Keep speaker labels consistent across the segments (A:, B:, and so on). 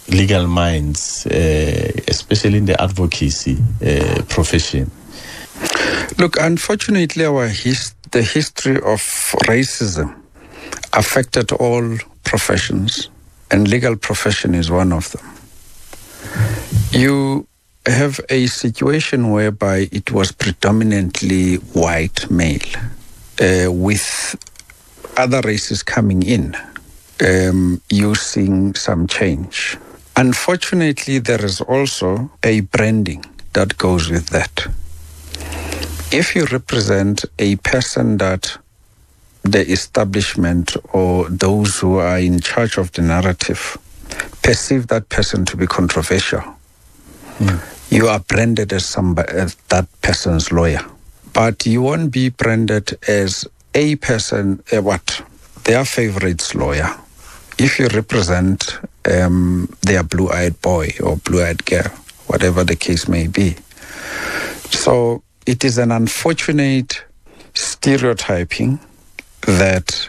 A: legal minds, especially in the advocacy profession?
B: Look, unfortunately, the history of racism affected all professions, and legal profession is one of them. You have a situation whereby it was predominantly white male, with other races coming in, using some change. Unfortunately, there is also a branding that goes with that. If you represent a person that the establishment or those who are in charge of the narrative perceive that person to be controversial, you are branded as that person's lawyer. But you won't be branded as a person, their favorite's lawyer. If you represent their blue-eyed boy or blue-eyed girl, whatever the case may be. So it is an unfortunate stereotyping that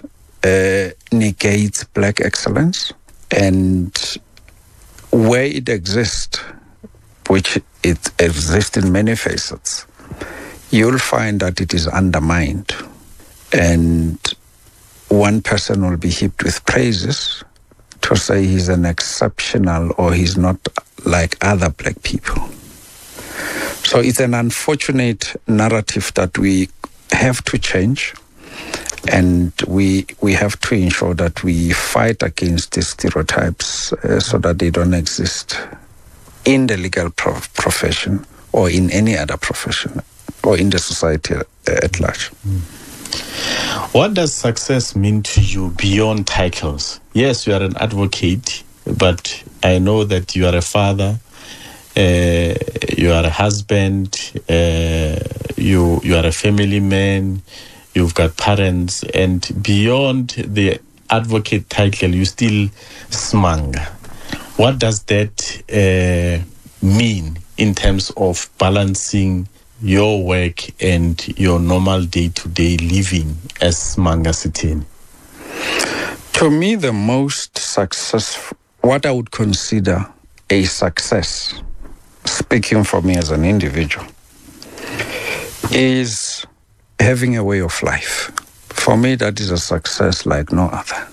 B: negates black excellence, and where it exists, which it exists in many facets, you'll find that it is undermined, and one person will be heaped with praises to say he's an exceptional or he's not like other black people. So it's an unfortunate narrative that we have to change, and we have to ensure that we fight against these stereotypes so that they don't exist in the legal profession or in any other profession or in the society at large.
A: What does success mean to you beyond titles? Yes, you are an advocate, but I know that you are a father, you are a husband, you are a family man, you've got parents, and beyond the advocate title, you still smang. What does that mean in terms of balancing your work and your normal day-to-day living as Smanga Sithini?
B: To me, the most successful, what I would consider a success, speaking for me as an individual, is having a way of life. For me, that is a success like no other.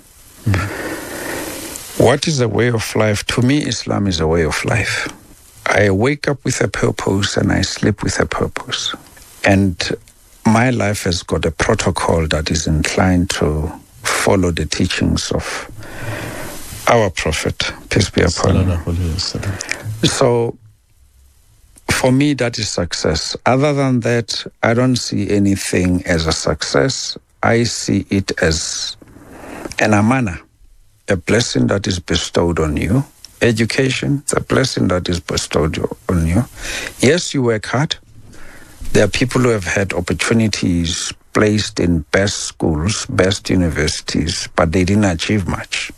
B: What is a way of life? To me, Islam is a way of life. I wake up with a purpose and I sleep with a purpose. And my life has got a protocol that is inclined to follow the teachings of our Prophet, peace be upon him. So, for me, that is success. Other than that, I don't see anything as a success. I see it as an amana, a blessing that is bestowed on you. Education, it's a blessing that is bestowed on you. Yes, you work hard. There are people who have had opportunities placed in best schools, best universities, but they didn't achieve much.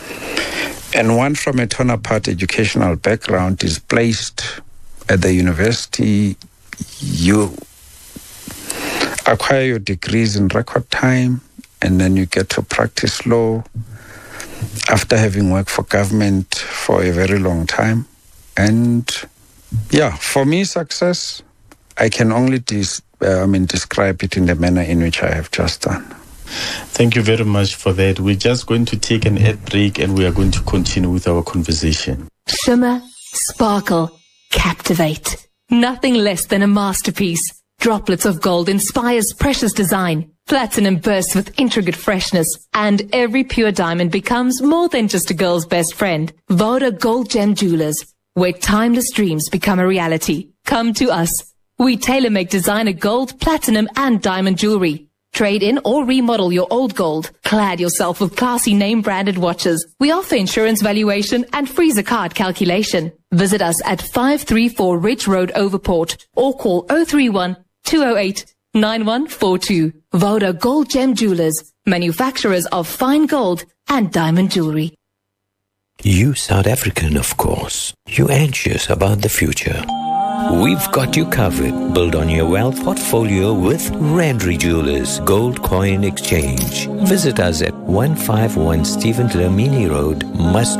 B: And one from a torn-apart educational background is placed at the university. You acquire your degrees in record time, and then you get to practice law after having worked for government for a very long time. And yeah, for me, success, I can only describe it in the manner in which I have just done.
A: Thank you very much for that. We're just going to take an ad break and we are going to continue with our conversation.
C: Shimmer, sparkle, captivate. Nothing less than a masterpiece. Droplets of gold inspires precious design. Platinum bursts with intricate freshness. And every pure diamond becomes more than just a girl's best friend. Voda Gold Gem Jewelers, where timeless dreams become a reality. Come to us. We tailor-make designer gold, platinum and diamond jewelry. Trade in or remodel your old gold. Clad yourself with classy name-branded watches. We offer insurance valuation and freezer card calculation. Visit us at 534 Ridge Road, Overport, or call 031 208 9142. Voda Gold Gem Jewelers, manufacturers of fine gold and diamond jewelry.
D: You South African, of course. You're anxious about the future. We've got you covered. Build on your wealth portfolio with Randri Jewelers Gold Coin Exchange. Visit us at 151 Stephen Dlamini Road, Musgrave.